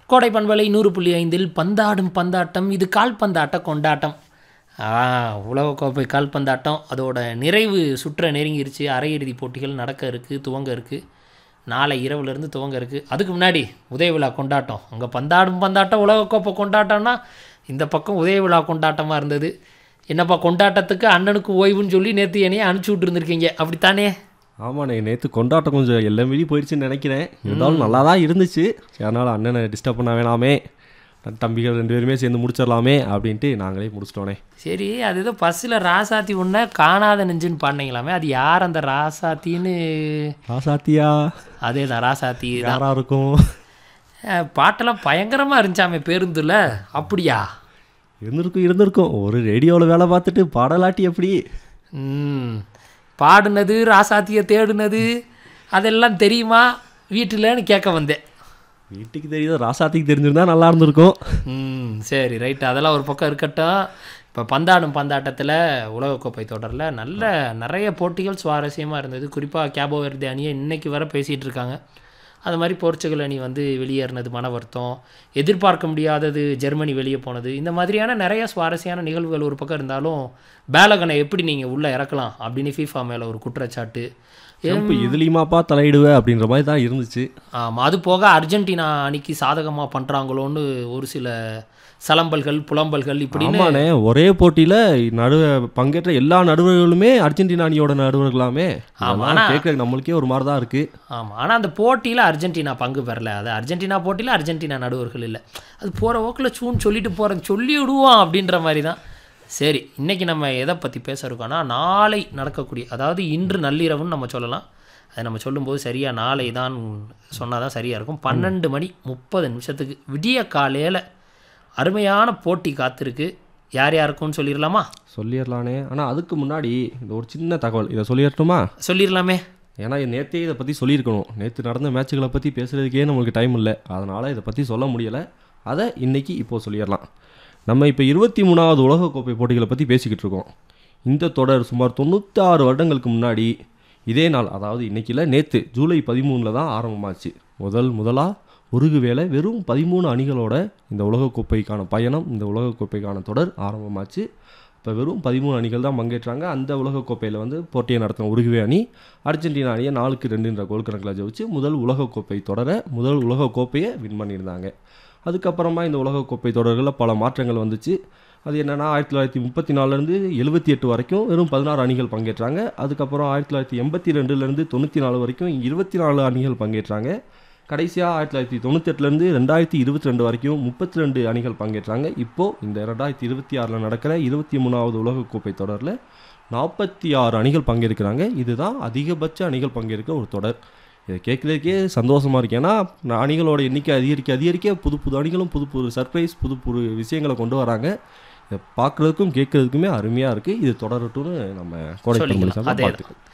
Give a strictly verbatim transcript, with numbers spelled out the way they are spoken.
கோடை பண்பலை நூறு புள்ளி ஐந்தில் பந்தாடும் பந்தாட்டம், இது கால்பந்தாட்ட கொண்டாட்டம். ஆ உலகக்கோப்பை கால்பந்தாட்டம் அதோட நிறைவு சுற்ற நெருங்கிருச்சு. அரையிறுதி போட்டிகள் நடக்க இருக்குது, துவங்க இருக்குது. நாளை இரவுலேருந்து துவங்க இருக்குது. அதுக்கு முன்னாடி உதய விழா கொண்டாட்டம். அங்கே பந்தாடும் பந்தாட்டம் உலகக்கோப்பை கொண்டாட்டம்னா இந்த பக்கம் உதய விழா கொண்டாட்டமாக இருந்தது. என்னப்பா கொண்டாட்டத்துக்கு அண்ணனுக்கு ஓய்வுன்னு சொல்லி நேற்று என்னையே அனுப்பிச்சி விட்டுருந்துருக்கீங்க, அப்படித்தானே? ஆமாண்ணே, நேற்று கொண்டாட்டம் கொஞ்சம் எல்லாம் மீறி போயிடுச்சுன்னு நினைக்கிறேன். இருந்தாலும் நல்லா தான் இருந்துச்சு. அதனால் அண்ணனை டிஸ்டர்ப் பண்ண வேணாமே, தம்பிகள் ரெண்டு பேருமே சேர்ந்து முடிச்சிடலாமே அப்படின்ட்டு நாங்களே முடிச்சிட்டோனே. சரி, அது ஏதோ பஸ்ஸில் ராசாத்தி ஒன்று காணாத நெஞ்சுன்னு பாடினீங்களாமே, அது யார் அந்த ராசாத்தின்னு? ராசாத்தியா? அதே தான், ராசாத்தி யாராக இருக்கும். பாட்டெல்லாம் பயங்கரமாக இருந்துச்சாமே பேருந்துல, அப்படியா? இருந்திருக்கும் இருந்திருக்கும் ஒரு ரேடியோவில் வேலை பார்த்துட்டு பாடலாட்டி எப்படி? ம் பாடுனது, ராசாத்தியை தேடுனது, அதெல்லாம் தெரியுமா வீட்டில்னு கேட்க வந்தேன். வீட்டுக்கு தெரியுது, ராசாத்திக்கு தெரிஞ்சிருந்தா நல்லா இருந்திருக்கும். ம் சரி, ரைட்டு, அதெல்லாம் ஒரு பக்கம் இருக்கட்டும். இப்போ பந்தாடும் பந்தாட்டத்தில் உலகக்கோப்பை தொடரில் நல்ல நிறைய போட்டிகள் சுவாரஸ்யமாக இருந்தது. குறிப்பாக கேபோ வெர்தே அணியை இன்றைக்கி வர பேசிகிட்டு இருக்காங்க. அது மாதிரி போர்ச்சுகல் அணி வந்து வெளியேறினது மன வருத்தம், எதிர்பார்க்க முடியாதது ஜெர்மனி வெளியே போனது, இந்த மாதிரியான நிறைய சுவாரஸ்யமான நிகழ்வுகள் ஒரு பக்கம் இருந்தாலும் பேலகனை எப்படி நீங்கள் உள்ளே இறக்கலாம் அப்படின்னு ஃபீஃபா மேலே ஒரு குற்றச்சாட்டு. எதுலையுமாப்பா தலையிடுவேன் அப்படின்ற மாதிரி தான் இருந்துச்சு. ஆமாம், அது போக அர்ஜென்டினா அணிக்கு சாதகமாக பண்ணுறாங்களோன்னு ஒரு சில சலம்பல்கள் புலம்பல்கள் இப்படின்னு. ஒரே போட்டியில் நடு பங்கேற்ற எல்லா நடுவர்களுமே அர்ஜென்டினா அணியோட நடுவர்களாமே. ஆமாம், கேட்குறது நம்மளுக்கே ஒரு மாதிரி தான் இருக்குது. ஆமாம், ஆனால் அந்த போட்டியில் அர்ஜென்டினா பங்கு பெறல. அது அர்ஜென்டினா போட்டியில் அர்ஜென்டினா நடுவர்கள் இல்லை. அது போகிற ஓக்கில் சூன்னு சொல்லிட்டு போகிறேன், சொல்லி விடுவோம் அப்படின்ற மாதிரி தான். சரி, இன்றைக்கி நம்ம எதை பற்றி பேச இருக்கோன்னா, நாளை நடக்கக்கூடிய, அதாவது இன்று நள்ளிரவுன்னு நம்ம சொல்லலாம். அதை நம்ம சொல்லும்போது சரியாக நாளை தான் சொன்னால் தான் சரியாக இருக்கும். பன்னெண்டு மணி முப்பது நிமிஷத்துக்கு விடிய காலையில் அருமையான போட்டி காத்திருக்கு. யார் யாருக்கும்னு சொல்லிடலாமா? சொல்லிடலானே, ஆனால் அதுக்கு முன்னாடி இந்த ஒரு சின்ன தகவல், இதை சொல்லிடட்டுமா? சொல்லிடலாமே. ஏன்னா நேற்றே இதை பற்றி சொல்லியிருக்கணும். நேற்று நடந்த மேட்சுகளை பற்றி பேசுகிறதுக்கே நம்மளுக்கு டைம் இல்லை, அதனால் இதை பற்றி சொல்ல முடியலை. அதை இன்றைக்கி இப்போது சொல்லிடலாம். நம்ம இப்போ இருபத்தி மூணாவது உலகக்கோப்பை போட்டிகளை பற்றி பேசிக்கிட்டு இருக்கோம். இந்த தொடர் சுமார் தொண்ணூற்றி ஆறு வருடங்களுக்கு முன்னாடி இதே நாள், அதாவது இன்றைக்கில் நேற்று ஜூலை பதிமூணில் தான் ஆரம்பமாச்சு. முதல் முதலாக உருகுவேளை வெறும் பதிமூணு அணிகளோட இந்த உலகக்கோப்பைக்கான பயணம், இந்த உலகக்கோப்பைக்கான தொடர் ஆரம்பமாச்சு. இப்போ வெறும் பதிமூணு அணிகள் தான் பங்கேற்றாங்க. அந்த உலகக்கோப்பையில் வந்து போட்டியை நடத்தின உருகுவே அணி அர்ஜென்டினா அணியை நாலுக்கு ரெண்டுன்ற கோல் கணக்கில் ஜெயிச்சு முதல் உலகக்கோப்பை தொடரை, முதல் உலகக்கோப்பையை வின் பண்ணியிருந்தாங்க. அதுக்கப்புறமா இந்த உலகக்கோப்பை தொடர்களில் பல மாற்றங்கள் வந்துச்சு. அது என்னென்னா, ஆயிரத்தி தொள்ளாயிரத்தி முப்பத்தி நாலுலேருந்து எழுபத்தி எட்டு வரைக்கும் வெறும் பதினாறு அணிகள் பங்கேற்றாங்க. அதுக்கப்புறம் ஆயிரத்தி தொள்ளாயிரத்தி எண்பத்தி ரெண்டுலேருந்து தொண்ணூற்றி நாலு வரைக்கும் இருபத்தி நாலு அணிகள் பங்கேற்றாங்க. கடைசியாக ஆயிரத்தி தொள்ளாயிரத்தி தொண்ணூத்தெட்டுலேருந்து ரெண்டாயிரத்தி இருபத்தி ரெண்டு வரைக்கும் முப்பத்தி ரெண்டு அணிகள் பங்கேற்றாங்க. இப்போது இந்த ரெண்டாயிரத்தி இருபத்தி ஆறில் நடக்கிற இருபத்தி மூணாவது உலகக்கோப்பை தொடரில் நாற்பத்தி ஆறு அணிகள் பங்கேற்கிறாங்க. இதுதான் அதிகபட்ச அணிகள் பங்கேற்கிற ஒரு தொடர். இதை கேட்குறதுக்கே சந்தோஷமாக இருக்கு. ஏன்னா அணிகளோட எண்ணிக்கை அதிகரிக்க அதிகரிக்க புது புது அணிகளும் புது புது சர்ப்ரைஸ், புது புது விஷயங்களை கொண்டு வராங்க. இதை பார்க்குறதுக்கும் கேட்குறதுக்குமே அருமையாக இருக்குது. இது தொடரட்டும்னு நம்ம கோடை பார்த்துக்கலாம்.